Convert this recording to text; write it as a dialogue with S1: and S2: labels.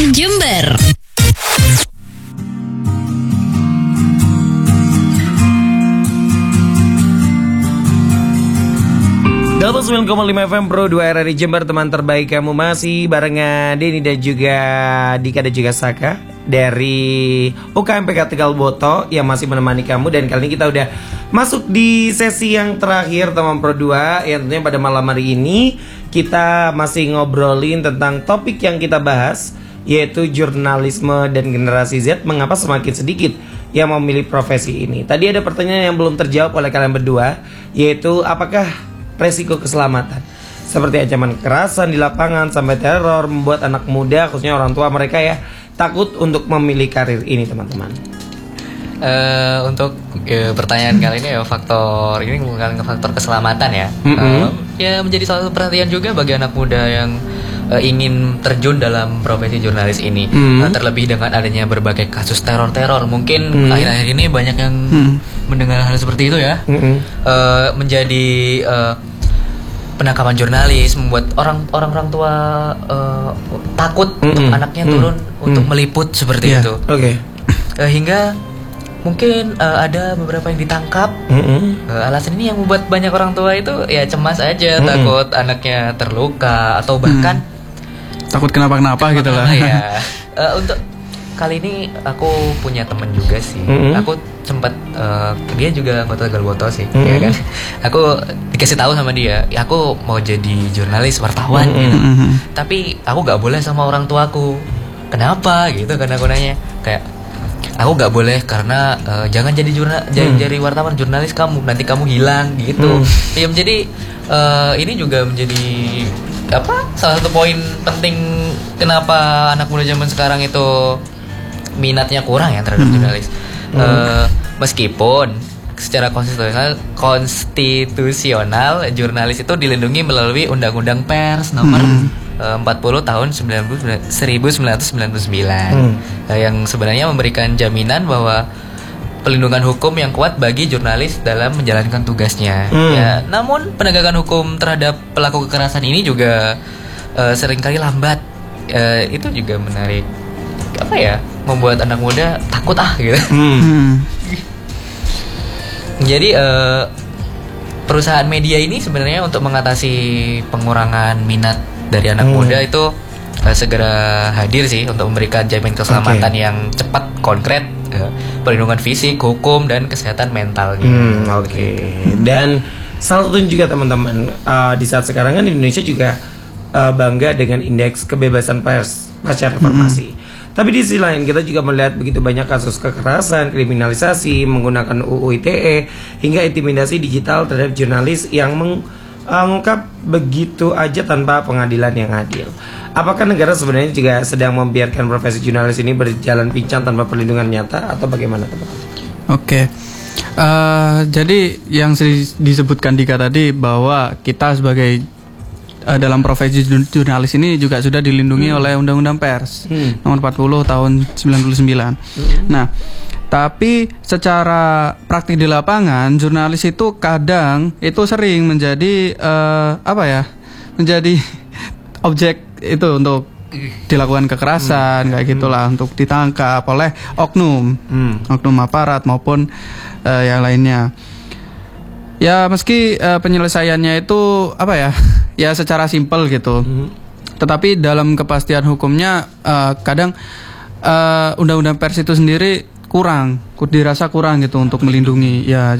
S1: Jember.
S2: Double 9,5 FM Pro 2 RRI Jember, teman terbaik kamu masih barengan Denny dan juga Dika dan juga Saka dari UKMPK Tegal Boto yang masih menemani kamu. Dan kali ini kita udah masuk di sesi yang terakhir teman Pro 2, yang tentunya pada malam hari ini kita masih ngobrolin tentang topik yang kita bahas, yaitu jurnalisme dan generasi Z, mengapa semakin sedikit yang memilih profesi ini. Tadi ada pertanyaan yang belum terjawab oleh kalian berdua, yaitu apakah resiko keselamatan seperti ancaman kekerasan di lapangan sampai teror membuat anak muda, khususnya orang tua mereka ya, takut untuk memilih karir ini, teman-teman.
S3: Untuk pertanyaan kali ini ya, faktor ini bukan faktor keselamatan ya. Ya menjadi salah satu perhatian juga bagi anak muda yang ingin terjun dalam profesi jurnalis ini. Terlebih dengan adanya berbagai kasus teror-teror, mungkin akhir-akhir ini banyak yang mendengar hal seperti itu ya. Menjadi penangkapan jurnalis membuat orang tua takut untuk anaknya turun untuk meliput seperti itu. Hingga mungkin ada beberapa yang ditangkap. Alasan ini yang membuat banyak orang tua itu ya cemas aja, takut anaknya terluka atau bahkan
S4: takut kenapa-kenapa gitu lah.
S3: Ya. Untuk kali ini aku punya temen juga sih. Aku sempat dia juga anggota Tegal Boto sih, ya kan. Aku dikasih tahu sama dia, ya aku mau jadi jurnalis wartawan gitu. Tapi aku nggak boleh sama orang tuaku. Kenapa gitu? Karena aku nanya kayak, aku nggak boleh karena jangan jadi jadi wartawan jurnalis kamu, nanti kamu hilang gitu. Ya menjadi ini juga menjadi salah satu poin penting kenapa anak muda zaman sekarang itu minatnya kurang ya terhadap jurnalis. Meskipun secara konstitusional jurnalis itu dilindungi melalui Undang-Undang Pers nomor 40 tahun 1999 yang sebenarnya memberikan jaminan bahwa pelindungan hukum yang kuat bagi jurnalis dalam menjalankan tugasnya. Ya, namun penegakan hukum terhadap pelaku kekerasan ini juga seringkali lambat. Itu juga menarik membuat anak muda takut gitu. Jadi perusahaan media ini sebenarnya untuk mengatasi pengurangan minat dari anak muda itu segera hadir sih untuk memberikan jaminan keselamatan yang cepat, konkret, perlindungan fisik, hukum, dan kesehatan mentalnya.
S2: Dan salah satunya juga teman-teman, di saat sekarang kan Indonesia juga bangga dengan indeks kebebasan pers pasca reformasi. Tapi di sisi lain kita juga melihat begitu banyak kasus kekerasan, kriminalisasi, menggunakan UU ITE, hingga intimidasi digital terhadap jurnalis yang mengungkap begitu aja tanpa pengadilan yang adil. Apakah negara sebenarnya juga sedang membiarkan profesi jurnalis ini berjalan pincang tanpa perlindungan nyata, atau bagaimana, teman-teman?
S4: Jadi yang disebutkan Dika tadi bahwa kita sebagai dalam profesi jurnalis ini juga sudah dilindungi oleh Undang-Undang Pers nomor 40 tahun 99. Nah, tapi secara praktik di lapangan jurnalis itu kadang itu sering menjadi menjadi objek itu untuk dilakukan kekerasan kayak gitulah, untuk ditangkap oleh oknum aparat maupun yang lainnya. Ya meski penyelesaiannya itu ya secara simpel gitu. Tetapi dalam kepastian hukumnya kadang Undang-Undang Pers itu sendiri dirasa kurang gitu untuk melindungi. Ya